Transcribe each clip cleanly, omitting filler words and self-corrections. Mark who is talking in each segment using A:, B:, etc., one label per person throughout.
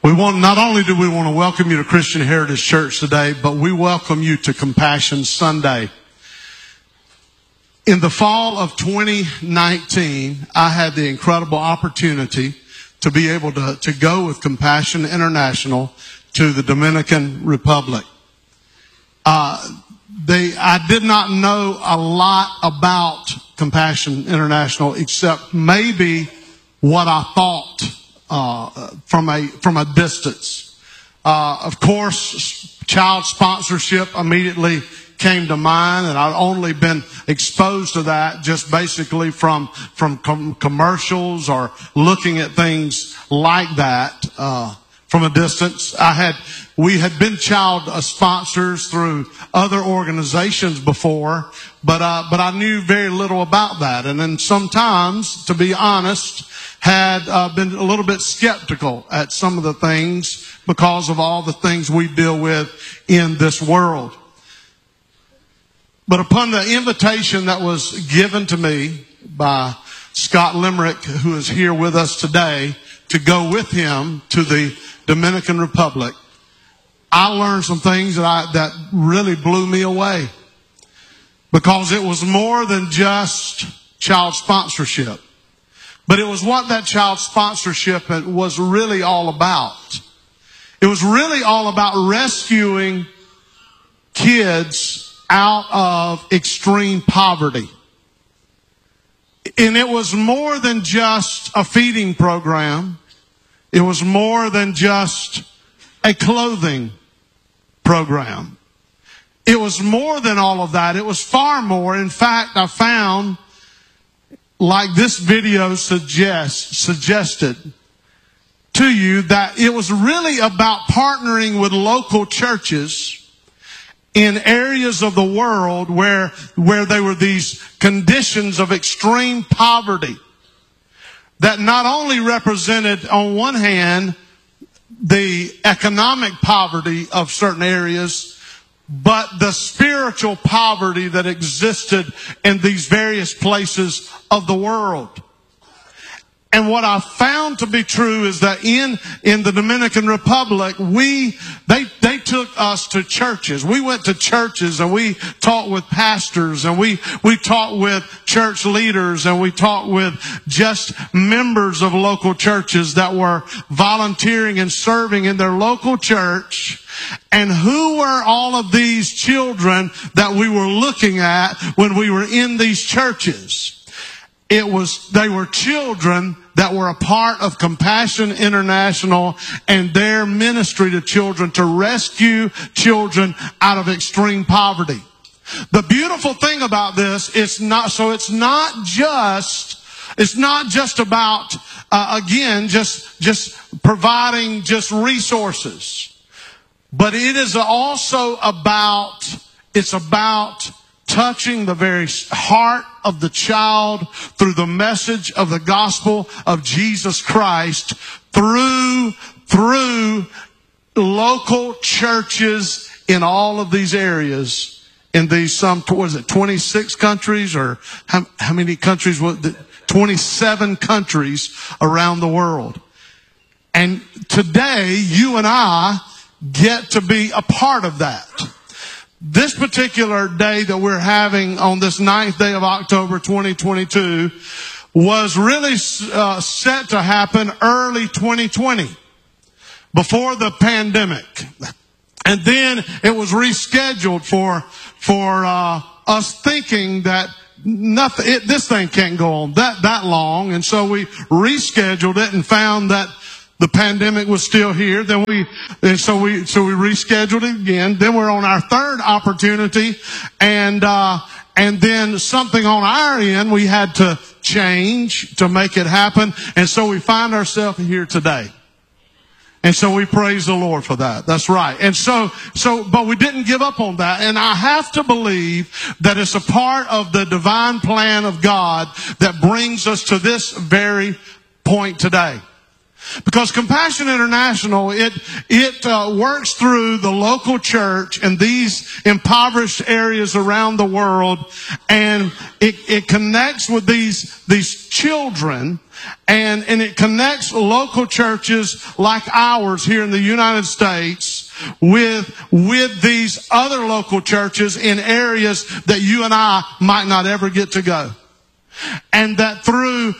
A: Not only do we want to welcome you to Christian Heritage Church today, but we welcome you to Compassion Sunday. In the fall of 2019, I had the incredible opportunity to be able to go with Compassion International to the Dominican Republic. I did not know a lot about Compassion International except maybe what I thought from a distance. Of course, child sponsorship immediately came to mind, and I'd only been exposed to that just basically from commercials or looking at things like that from a distance. We had been child sponsors through other organizations before, but I knew very little about that, and then sometimes, to be honest, had been a little bit skeptical at some of the things because of all the things we deal with in this world. But upon the invitation that was given to me by Scott Limerick, who is here with us today, to go with him to the Dominican Republic, I learned some things that really blew me away. Because it was more than just child sponsorship. But it was what that child sponsorship was really all about. It was really all about rescuing kids out of extreme poverty. And it was more than just a feeding program. It was more than just a clothing program. It was more than all of that. It was far more. In fact, I found, like this video suggested to you, that it was really about partnering with local churches in areas of the world where there were these conditions of extreme poverty that not only represented, on one hand, the economic poverty of certain areas, but the spiritual poverty that existed in these various places of the world. And what I found to be true is that in the Dominican Republic, they took us to churches. We went to churches and we talked with pastors and we talked with church leaders and we talked with just members of local churches that were volunteering and serving in their local church. And who were all of these children that we were looking at when we were in these churches? They were children that were a part of Compassion International and their ministry to children to rescue children out of extreme poverty. The beautiful thing about this, it's not just about, just providing just resources. But it is also about touching the very heart of the child through the message of the gospel of Jesus Christ through local churches in all of these areas, in these 26 countries, or how many countries was it? 27 countries around the world. And today you and I get to be a part of that. This particular day that we're having on this 9th day of October 2022 was really set to happen early 2020, before the pandemic. And then it was rescheduled for us thinking that this thing can't go on that long. And so we rescheduled it and found that the pandemic was still here. So we rescheduled it again. Then we're on our third opportunity, and then something on our end we had to change to make it happen. And so we find ourselves here today. And so we praise the Lord for that. That's right. And but we didn't give up on that. And I have to believe that it's a part of the divine plan of God that brings us to this very point today. Because Compassion International, it works through the local church in these impoverished areas around the world, and it connects with these children And it connects local churches like ours here in the United States with these other local churches in areas that you and I might not ever get to go. And that through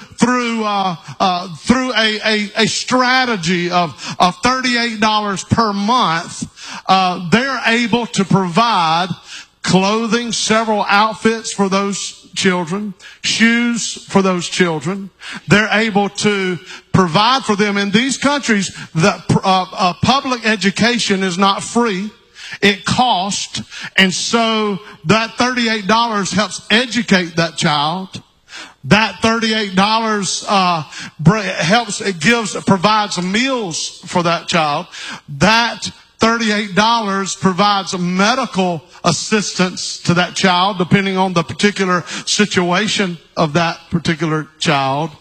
A: a strategy of $38 per month, they're able to provide clothing, several outfits for those children, shoes for those children. They're able to provide for them. In these countries, the public education is not free. It costs. And so that $38 helps educate that child. That $38 provides meals for that child. That $38 provides medical assistance to that child, depending on the particular situation of that particular child.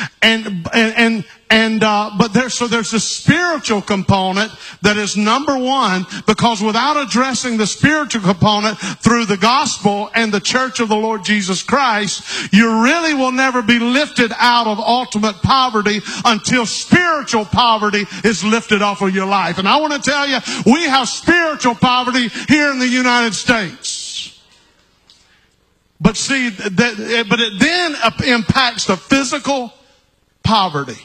A: But there's a spiritual component that is number one, because without addressing the spiritual component through the gospel and the church of the Lord Jesus Christ, you really will never be lifted out of ultimate poverty until spiritual poverty is lifted off of your life. And I want to tell you, we have spiritual poverty here in the United States. But see, but it then impacts the physical poverty.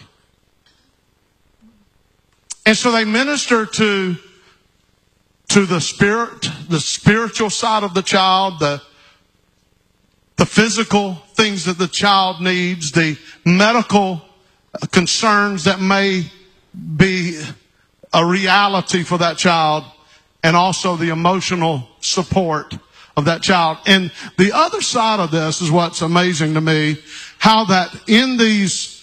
A: And so they minister to the spiritual side of the child, the physical things that the child needs, the medical concerns that may be a reality for that child, and also the emotional support of that child. And the other side of this is what's amazing to me, how that in these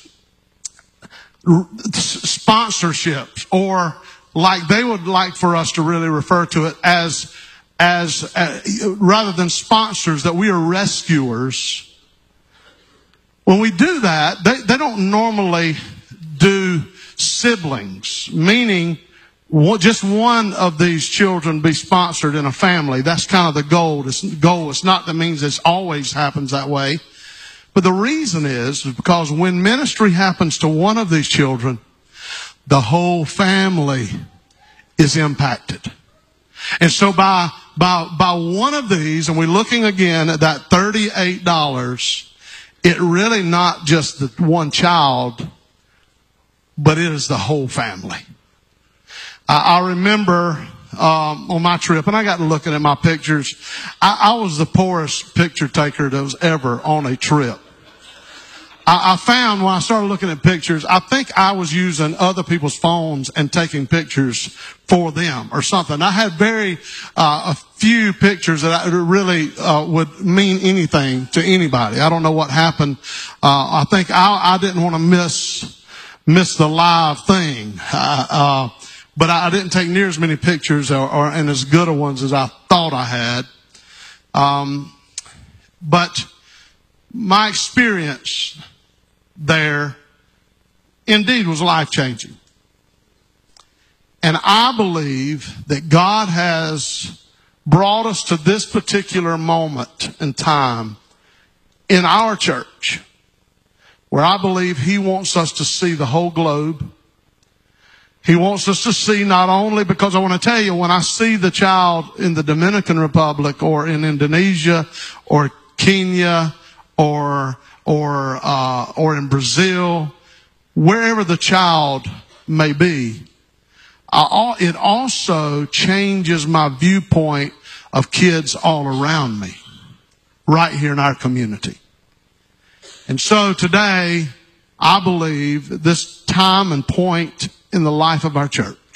A: sponsorships, or like they would like for us to really refer to it as rather than sponsors, that we are rescuers. When we do that, they don't normally do siblings, meaning just one of these children be sponsored in a family. That's kind of the goal. It's not that means it always happens that way. But the reason is because when ministry happens to one of these children, the whole family is impacted. And so by one of these, and we're looking again at that $38, it really not just the one child, but it is the whole family. I remember on my trip, and I got to looking at my pictures, I was the poorest picture taker that was ever on a trip. I found when I started looking at pictures, I think I was using other people's phones and taking pictures for them or something. I had a few pictures that really would mean anything to anybody. I don't know what happened. I think I didn't want to miss the live thing. But I didn't take near as many pictures and as good a ones as I thought I had. But my experience there indeed was life-changing. And I believe that God has brought us to this particular moment in time in our church, where I believe He wants us to see the whole globe. He wants us to see not only, because I want to tell you, when I see the child in the Dominican Republic or in Indonesia or Kenya or in Brazil, wherever the child may be, it also changes my viewpoint of kids all around me, right here in our community. And so today, I believe this time and point in the life of our church